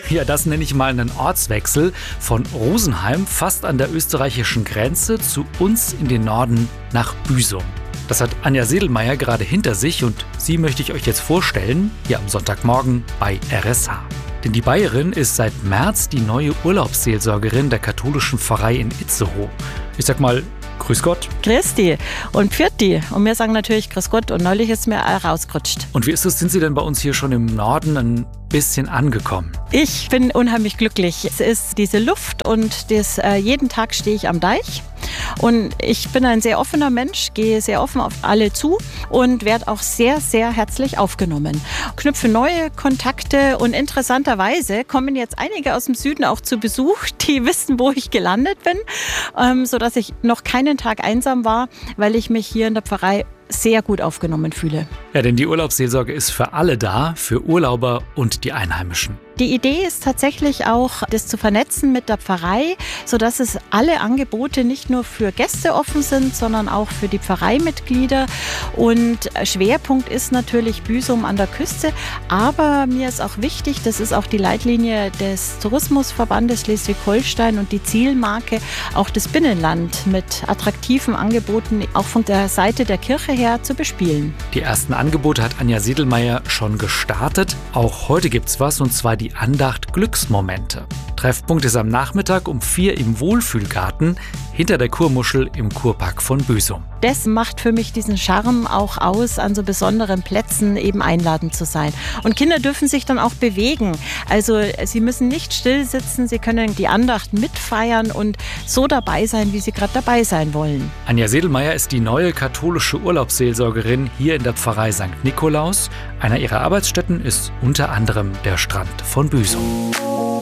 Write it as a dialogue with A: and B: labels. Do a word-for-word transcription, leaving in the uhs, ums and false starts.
A: Ja, das nenne ich mal einen Ortswechsel von Rosenheim, fast an der österreichischen Grenze, zu uns in den Norden nach Büsum. Das hat Anja Sedelmeier gerade hinter sich und sie möchte ich euch jetzt vorstellen, hier am Sonntagmorgen bei R S H. Denn die Bayerin ist seit März die neue Urlaubsseelsorgerin der katholischen Pfarrei in Itzehoe. Ich sag mal, grüß Gott.
B: Grüß die und pfiat die. Und wir sagen natürlich grüß Gott und neulich ist mir auch rausgerutscht.
A: Und wie ist es, sind Sie denn bei uns hier schon im Norden ein bisschen angekommen?
B: Ich bin unheimlich glücklich. Es ist diese Luft und das, äh, jeden Tag stehe ich am Deich. Und ich bin ein sehr offener Mensch, gehe sehr offen auf alle zu und werde auch sehr, sehr herzlich aufgenommen. Knüpfe neue Kontakte und interessanterweise kommen jetzt einige aus dem Süden auch zu Besuch, die wissen, wo ich gelandet bin, ähm, sodass ich noch keinen Tag einsam war, weil ich mich hier in der Pfarrei sehr gut aufgenommen fühle.
A: Ja, denn die Urlaubsseelsorge ist für alle da, für Urlauber und die Einheimischen.
B: Die Idee ist tatsächlich auch, das zu vernetzen mit der Pfarrei, sodass es alle Angebote nicht nur für Gäste offen sind, sondern auch für die Pfarreimitglieder. Und Schwerpunkt ist natürlich Büsum an der Küste. Aber mir ist auch wichtig, das ist auch die Leitlinie des Tourismusverbandes Schleswig-Holstein und die Zielmarke, auch das Binnenland mit attraktiven Angeboten auch von der Seite der Kirche her zu bespielen.
A: Die ersten Angebote hat Anja Sedelmeier schon gestartet. Auch heute gibt's was, und zwar die Andacht Glücksmomente. Treffpunkt ist am Nachmittag um vier im Wohlfühlgarten hinter der Kurmuschel im Kurpark von Büsum.
B: Das macht für mich diesen Charme auch aus, an so besonderen Plätzen eben einladend zu sein. Und Kinder dürfen sich dann auch bewegen. Also sie müssen nicht still sitzen, sie können die Andacht mitfeiern und so dabei sein, wie sie gerade dabei sein wollen.
A: Anja Sedelmeier ist die neue katholische Urlaubsseelsorgerin hier in der Pfarrei Sankt Nikolaus. Einer ihrer Arbeitsstätten ist unter anderem der Strand von Büsum.